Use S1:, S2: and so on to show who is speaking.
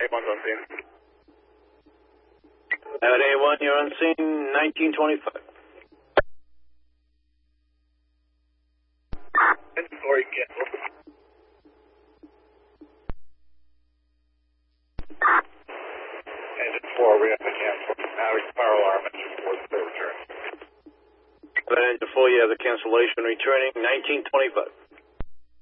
S1: A1's on scene.
S2: At A1, you're on scene, 1925.
S1: Sorry, cancel. Engine 4, we have to cancel. Now fire alarm, engine 4, the return.
S2: Engine 4, you have the cancellation returning, 1925.